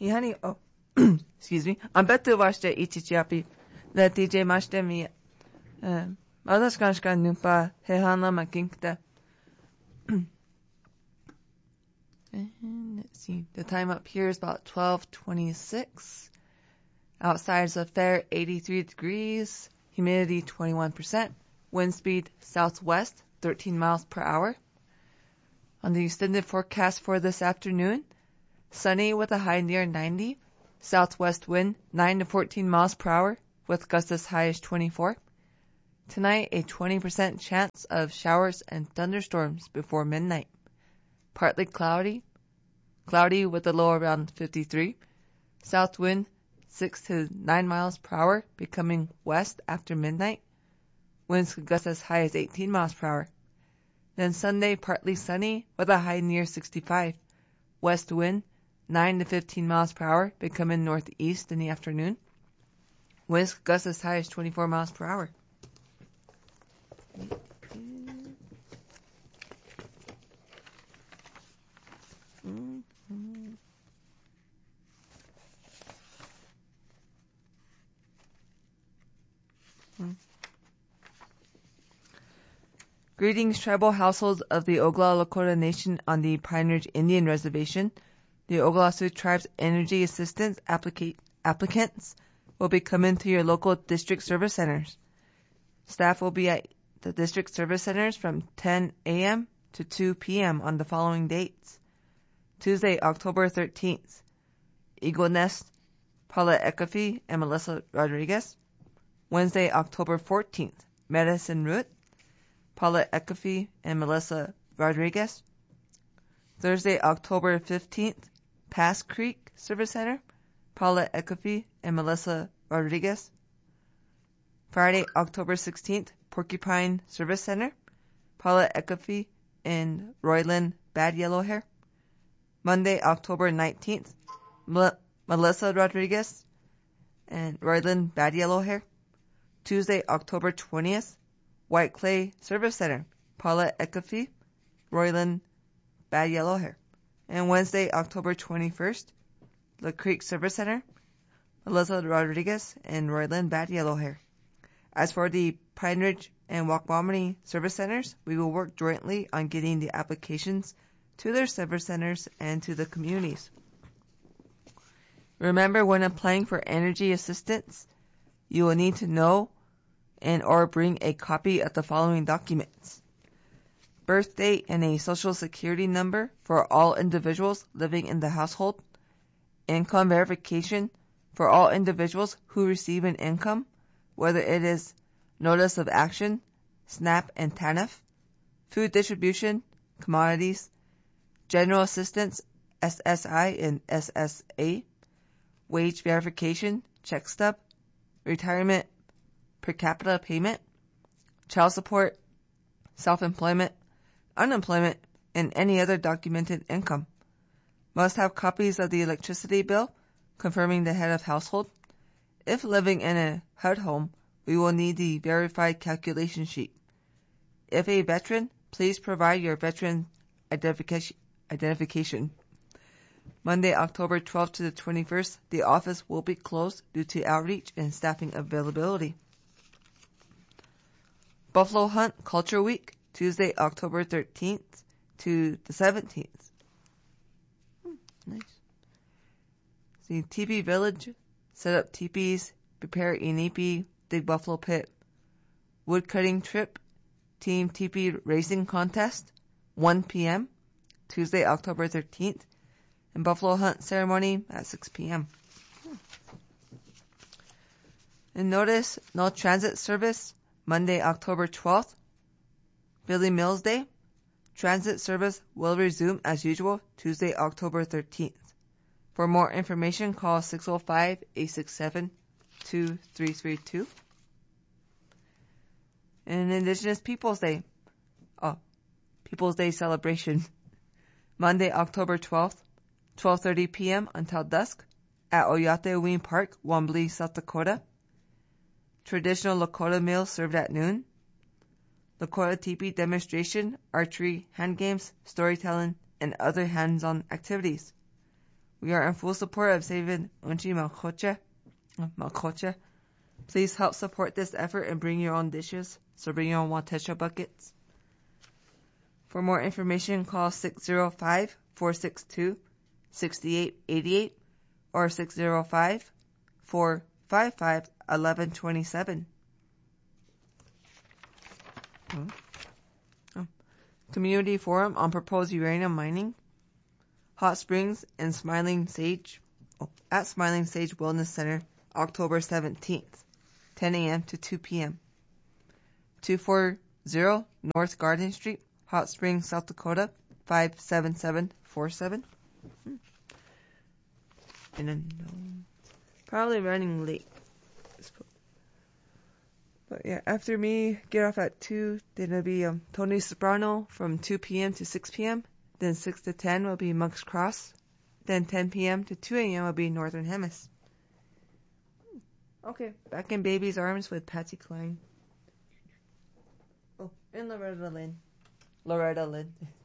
Ihani, oh, excuse me. An betu washte ichichiapi. Le DJ mashte mi. Madaskanshka numpa. Hehana makinkta. And let's see. The time up here is about 12:26. Outside is a fair 83 degrees. Humidity 21%. Wind speed southwest 13 miles per hour. On the extended forecast for this afternoon, sunny with a high near 90. Southwest wind 9 to 14 miles per hour with gusts as high as 24. Tonight, a 20% chance of showers and thunderstorms before midnight. Partly cloudy with a low around 53. South wind 6 to 9 miles per hour, becoming west after midnight. Winds could gust as high as 18 miles per hour. Then Sunday, partly sunny with a high near 65. West wind 9 to 15 miles per hour, becoming northeast in the afternoon. Winds could gust as high as 24 miles per hour. Greetings, tribal households of the Oglala Lakota Nation on the Pine Ridge Indian Reservation. The Oglala Sioux Tribe's Energy Assistance applicants will be coming to your local district service centers. Staff will be at the district service centers from 10 a.m. to 2 p.m. on the following dates. Tuesday, October 13th, Eagle Nest, Paula Ekafi and Melissa Rodriguez. Wednesday, October 14th, Medicine Root, Paula Ekafi and Melissa Rodriguez. Thursday, October 15th, Pass Creek Service Center, Paula Ekafi and Melissa Rodriguez. Friday, October 16th, Porcupine Service Center, Paula Ekafi and Royland Bad Yellow Hair. Monday, October 19th, Melissa Rodriguez and Royland Bad Yellow Hair. Tuesday, October 20th, White Clay Service Center, Paula Ekafi, Royland Bad Yellow Hair. And Wednesday, October 21st, La Creek Service Center, Melissa Rodriguez and Royland Bad Yellow Hair. As for the Pine Ridge and Wakwamani Service Centers, we will work jointly on getting the applications to their service centers and to the communities. Remember, when applying for energy assistance, you will need to know and or bring a copy of the following documents: birth date and a social security number for all individuals living in the household, income verification for all individuals who receive an income, whether it is Notice of Action, SNAP and TANF, food distribution, commodities, general assistance, SSI and SSA, wage verification, check stub, retirement, per capita payment, child support, self-employment, unemployment, and any other documented income. Must have copies of the electricity bill confirming the head of household. If living in a HUD home, we will need the verified calculation sheet. If a veteran, please provide your veteran identification. Monday, October 12th to the 21st, the office will be closed due to outreach and staffing availability. Buffalo Hunt Culture Week, Tuesday, October 13th to the 17th. Nice. See, Teepee Village, set up teepees, prepare inipi, dig buffalo pit, wood cutting trip, team teepee racing contest, 1 p.m., Tuesday, October 13th, and buffalo hunt ceremony at 6 p.m. And notice, no transit service, Monday, October 12th, Billy Mills Day. Transit service will resume as usual Tuesday, October 13th. For more information, call 605-867-2332. And Indigenous Peoples Day. Peoples Day celebration. Monday, October 12th, 12:30 p.m. until dusk at Oyate Ween Park, Wambly, South Dakota. Traditional Lakota meals served at noon. Lakota teepee demonstration, archery, hand games, storytelling, and other hands-on activities. We are in full support of saving Unchi Malcoche. Please help support this effort and bring your own dishes. So bring your own Watecha buckets. For more information, call 605-462-6888 or 605-455-1127. Community Forum on Proposed Uranium Mining. Hot Springs and Smiling Sage at Smiling Sage Wellness Center, October 17th, 10 a.m. to 2 p.m. 240 North Garden Street, Hot Springs, South Dakota, 57747. And then, probably running late. But yeah, after me, get off at 2, then it'll be Tony Soprano from 2 p.m. to 6 p.m. Then 6 to 10 will be Monk's Cross. Then 10 p.m. to 2 a.m. will be Northern Hemis. Okay, back in baby's arms with Patsy Cline. Oh, and Loretta Lynn.